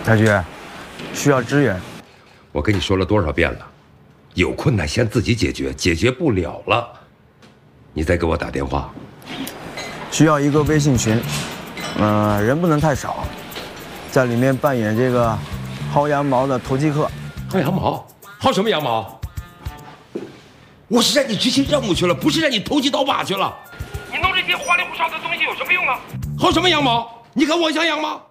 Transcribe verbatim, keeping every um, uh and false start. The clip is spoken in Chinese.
大局，需要支援。 我跟你说了多少遍了，有困难先自己解决，解决不了了，你再给我打电话。 需要一个微信群，嗯、呃，人不能太少，在里面扮演这个薅羊毛的投机客。 薅羊毛？薅什么羊毛？我是让你执行任务去了，不是让你投机倒把去了。你弄这些花里胡哨的东西有什么用啊？薅什么羊毛？你看我像羊吗？